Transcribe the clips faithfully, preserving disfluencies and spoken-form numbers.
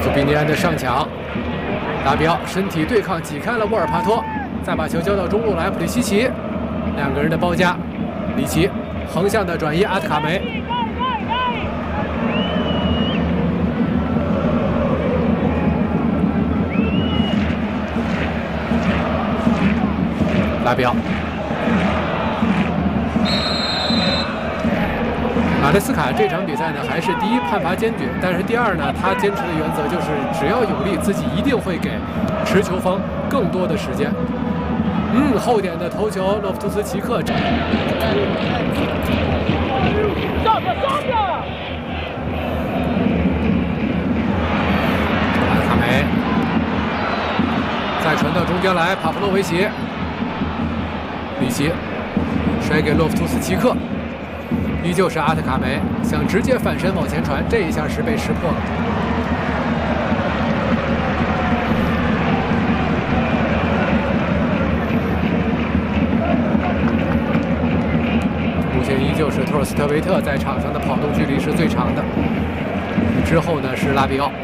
苏比尼安的上抢，拉比奥身体对抗挤开了沃尔帕托，再把球交到中路来，普里西奇两个人的包夹，里奇横向的转移，阿特卡梅。 拉比奥，马雷斯卡这场比赛呢，还是第一判罚坚决，但是第二呢，他坚持的原则就是只要有力，自己一定会给持球方更多的时间。嗯，后点的头球，洛夫图斯奇克。阿卡梅，再传到中间来，帕夫洛维奇。 里奇甩给洛夫图斯奇克，依旧是阿特卡梅想直接反身往前传，这一下是被识破了。目前依旧是托尔斯特维特在场上的跑动距离是最长的，之后呢是拉比奥。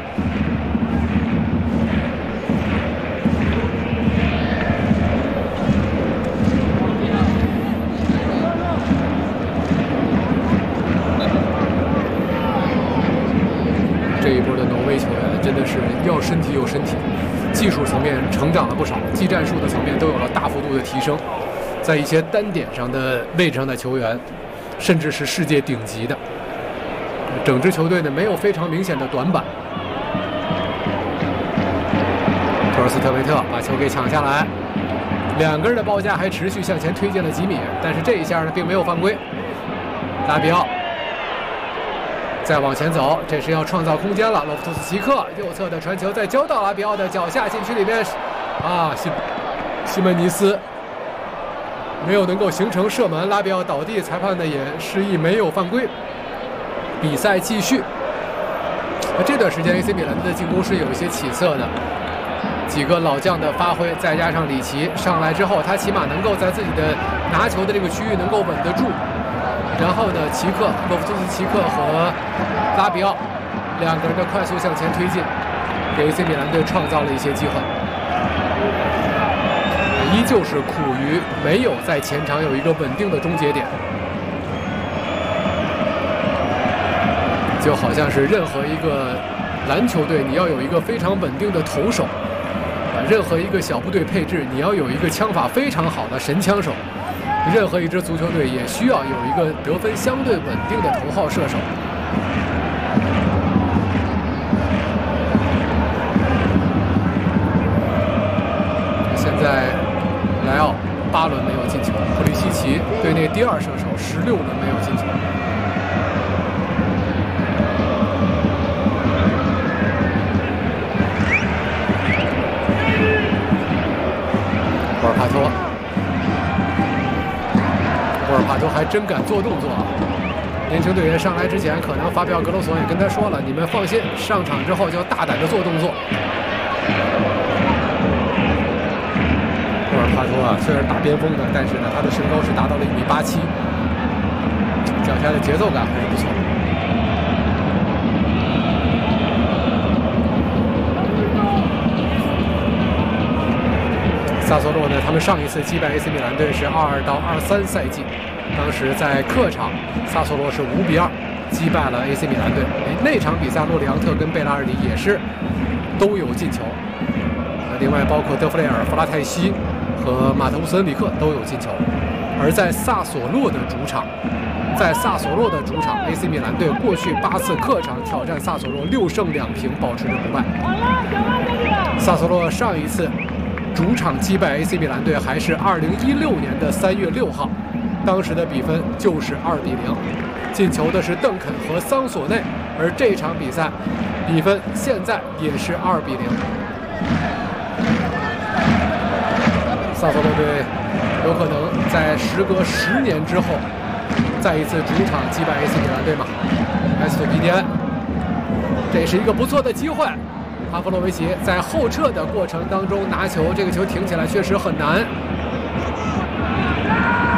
这一波的挪威球员真的是要身体有身体，技术层面成长了不少，技战术的层面都有了大幅度的提升，在一些单点上的位置上的球员，甚至是世界顶级的。整支球队呢没有非常明显的短板。托尔斯特维特把球给抢下来，两个人的包夹还持续向前推进了几米，但是这一下呢并没有犯规。拉比奥。 再往前走，这是要创造空间了。洛夫图斯奇克右侧的传球，再交到拉比奥的脚下禁区里面，啊，西西门尼斯没有能够形成射门，拉比奥倒地，裁判呢也示意没有犯规。比赛继续。这段时间 A C 米兰的进攻是有一些起色的，几个老将的发挥，再加上里奇上来之后，他起码能够在自己的拿球的这个区域能够稳得住。 然后呢，奇克、洛夫图斯奇克和拉比奥两个人的快速向前推进，给 A C 米兰队创造了一些机会。依旧是苦于没有在前场有一个稳定的终结点，就好像是任何一个篮球队，你要有一个非常稳定的投手；任何一个小部队配置，你要有一个枪法非常好的神枪手。 任何一支足球队也需要有一个得分相对稳定的头号射手。现在莱奥八轮没有进球，普里西奇队内第二射手十六轮没有进球。沃尔帕托。 沃尔帕托还真敢做动作啊！年轻队员上来之前，可能法比奥格罗索也跟他说了：“你们放心，上场之后就要大胆的做动作。”沃尔帕托啊，虽然打边锋的，但是呢，他的身高是达到了一米八七，脚下的节奏感还是不错。萨索洛呢，他们上一次击败 A C 米兰队是二到二三赛季，当时在客场，萨索洛是五比二击败了 A C 米兰队。那场比赛，洛里昂特跟贝拉尔迪也是都有进球。另外，包括德弗雷尔、弗拉泰西和马特乌斯恩里克都有进球。而在萨索洛的主场，在萨索洛的主场 ，A C 米兰队过去八次客场挑战萨索洛六胜两平，保持着不败。萨索洛上一次 主场击败 A C 米兰队还是二零一六年的三月六号，当时的比分就是二比零，进球的是邓肯和桑索内，而这场比赛比分现在也是二比零。萨索洛队有可能在时隔十年之后再一次主场击败 A C 米兰队吗？埃斯托皮尼安，这是一个不错的机会。 帕夫洛维奇在后撤的过程当中拿球，这个球挺起来确实很难。